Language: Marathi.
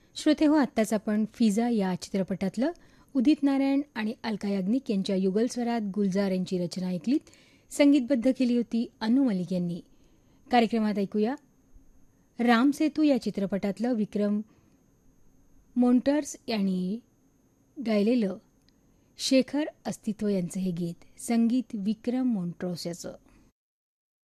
श्रोते हो, आत्ताच आपण फिजा या चित्रपटातलं उदित नारायण आणि अलका याग्निक यांच्या युगलस्वरात गुलजार यांची रचना ऐकलीत. संगीतबद्ध केली होती अनु मलिक यांनी. कार्यक्रमात ऐकूया राम सेतू या चित्रपटातलं विक्रम मोंटर्स यांनी गायलेलं शेखर अस्तित्व यांचं हे गीत. संगीत विक्रम मोंट्रोस याचं.